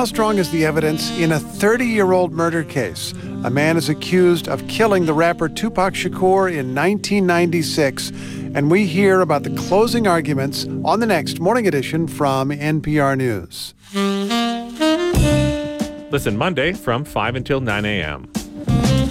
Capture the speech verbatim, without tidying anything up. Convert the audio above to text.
How strong is the evidence in a thirty-year-old murder case? A man is accused of killing the rapper Tupac Shakur in nineteen ninety-six, and we hear about the closing arguments on the next Morning Edition from N P R News. Listen Monday from five until nine a.m.